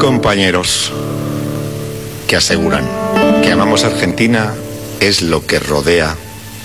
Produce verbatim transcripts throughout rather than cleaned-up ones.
compañeros que aseguran que amamos a Argentina es lo que rodea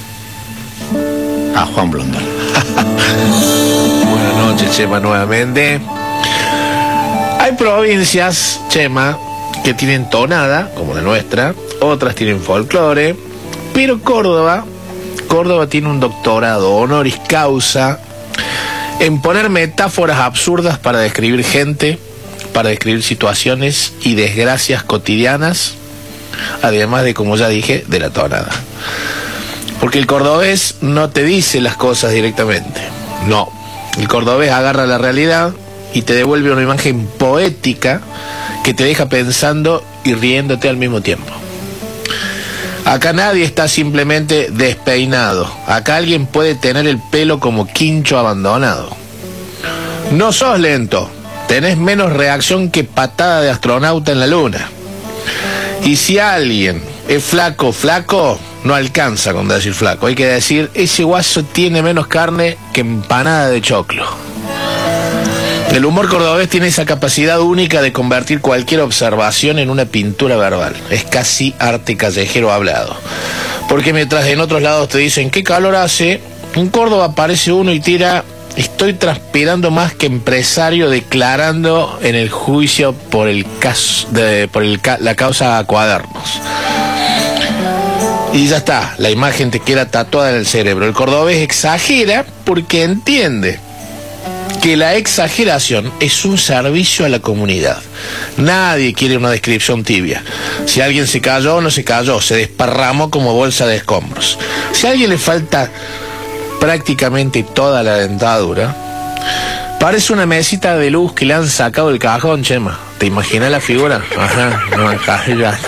a Juan Blondal. Buenas noches, Chema, nuevamente. Hay provincias, Chema, que tienen tonada, como la nuestra, otras tienen folclore, pero Córdoba, Córdoba tiene un doctorado honoris causa en poner metáforas absurdas para describir gente, para describir situaciones y desgracias cotidianas, además de, como ya dije, de la tonada. Porque el cordobés no te dice las cosas directamente, no. El cordobés agarra la realidad y te devuelve una imagen poética que te deja pensando y riéndote al mismo tiempo. Acá nadie está simplemente despeinado. Acá alguien puede tener el pelo como quincho abandonado. No sos lento, tenés menos reacción que patada de astronauta en la luna. Y si alguien es flaco, flaco, no alcanza con decir flaco. Hay que decir, ese guaso tiene menos carne que empanada de choclo. El humor cordobés tiene esa capacidad única de convertir cualquier observación en una pintura verbal. Es casi arte callejero hablado. Porque mientras en otros lados te dicen qué calor hace, en Córdoba aparece uno y tira: estoy transpirando más que empresario declarando en el juicio por el caso de, por el, la causa Cuadernos. Y ya está, la imagen te queda tatuada en el cerebro. El cordobés exagera porque entiende que la exageración es un servicio a la comunidad. Nadie quiere una descripción tibia. Si alguien se cayó, no se cayó, se desparramó como bolsa de escombros. Si a alguien le falta prácticamente toda la dentadura, parece una mesita de luz que le han sacado del cajón, Chema. ¿Te imaginas la figura? Ajá, no, acá ya.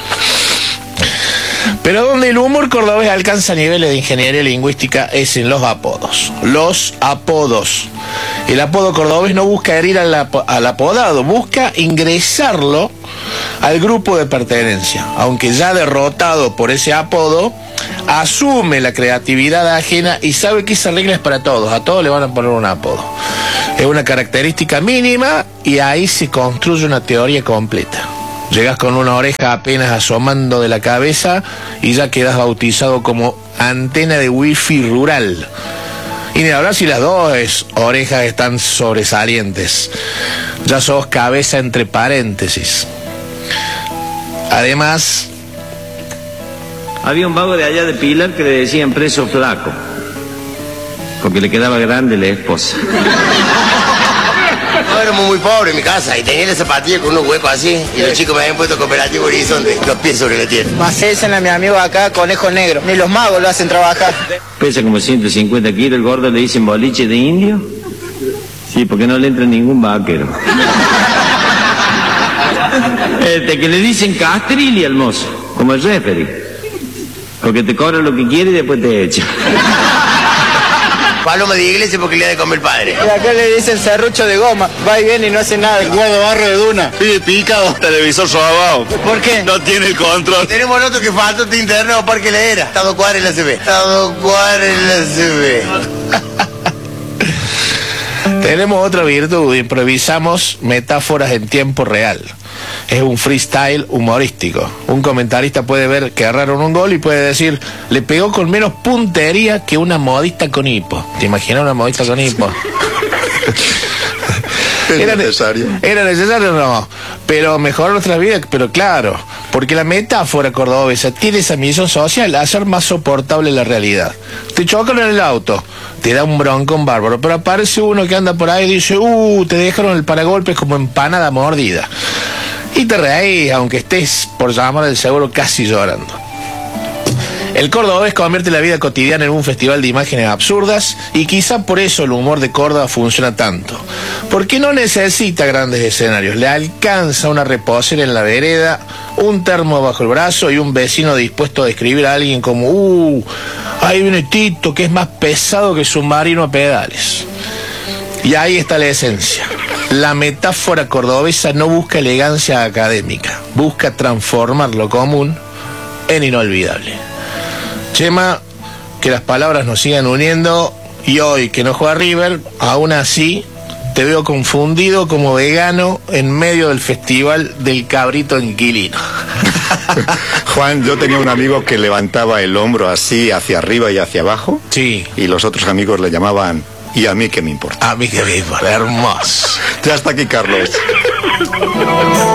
Pero donde el humor cordobés alcanza niveles de ingeniería lingüística es en los apodos. Los apodos. El apodo cordobés no busca herir al, ap al apodado, busca ingresarlo al grupo de pertenencia. Aunque ya derrotado por ese apodo, asume la creatividad ajena y sabe que esa regla es para todos. A todos le van a poner un apodo. Es una característica mínima y ahí se construye una teoría completa. Llegas con una oreja apenas asomando de la cabeza y ya quedas bautizado como antena de wifi rural. Y ni hablar si las dos es, orejas están sobresalientes. Ya sos cabeza entre paréntesis. Además, había un vago de allá de Pilar que le decían preso flaco, porque le quedaba grande la esposa. No, éramos muy pobres en mi casa y tenía la zapatilla con unos huecos así y los chicos me habían puesto Cooperativo Horizonte, los pies sobre la tierra. Más dicen a mi amigo acá, conejo negro, ni los magos lo hacen trabajar. Pesa como ciento cincuenta kilos, el gordo le dicen boliche de indio. Sí, porque no le entra ningún vaquero. Este que le dicen castrilli al mozo, como el referee, porque te cobra lo que quiere y después te echa. Paloma de iglesia porque le da de comer el padre. Y acá le dicen serrucho de goma, va y viene y no hace nada. El guardo barro de duna, pide picado, televisor sobao. ¿Por qué? No tiene el control. Tenemos otro que falta de internet o parque leera. Está dos cuadras en la C B. Está dos cuadras en la C B. tenemos otra virtud: improvisamos metáforas en tiempo real. Es un freestyle humorístico. Un comentarista puede ver que erraron un gol y puede decir: le pegó con menos puntería que una modista con hipo. ¿Te imaginas una modista con hipo? ¿Era necesario? ¿Era necesario? No. Pero mejoró nuestra vida, pero claro, porque la metáfora cordobesa tiene esa misión social, hacer más soportable la realidad. Te chocan en el auto, te da un broncón bárbaro, pero aparece uno que anda por ahí y dice: uh, te dejaron el paragolpes como empanada mordida. Y te reís, aunque estés, por llamar al seguro, casi llorando. El cordobés convierte la vida cotidiana en un festival de imágenes absurdas y quizá por eso el humor de Córdoba funciona tanto. Porque no necesita grandes escenarios, le alcanza una reposera en la vereda, un termo bajo el brazo y un vecino dispuesto a describir a alguien como: uh, ahí viene Tito, que es más pesado que submarino a pedales. Y ahí está la esencia. La metáfora cordobesa no busca elegancia académica, busca transformar lo común en inolvidable. Chema, que las palabras nos sigan uniendo, y hoy que no juega River, aún así Te veo confundido como vegano en medio del festival del cabrito inquilino. Juan, yo tenía un amigo que levantaba el hombro así hacia arriba y hacia abajo. Sí. Y los otros amigos le llamaban, ¿y a mí qué me importa? A mí qué me importa. Hermoso. Ya está aquí Carlos.